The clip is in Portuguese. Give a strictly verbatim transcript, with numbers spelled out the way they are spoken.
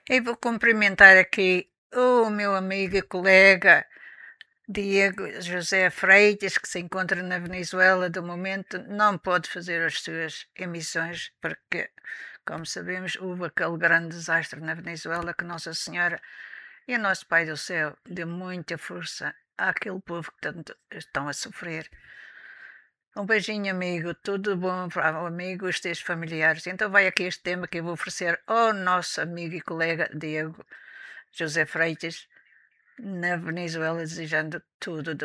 E vou cumprimentar aqui o meu amigo e colega Diego José Freitas, que se encontra na Venezuela do momento, não pode fazer as suas emissões, porque, como sabemos, houve aquele grande desastre na Venezuela que Nossa Senhora e o nosso Pai do Céu deu muita força àquele povo que tanto estão a sofrer. Um beijinho, amigo. Tudo bom para o amigo e os teus familiares. Então vai aqui este tema que eu vou oferecer ao nosso amigo e colega Diego José Freitas, na Venezuela, desejando tudo de